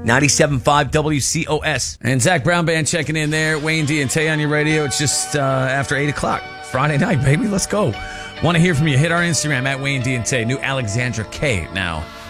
97.5 WCOS. And Zach Brown Band checking in there. Wayne D and Tay on your radio. It's just after 8 o'clock. Friday night, baby. Let's go. Want to hear from you. Hit our Instagram at Wayne D and Tay. New Alexandra K now.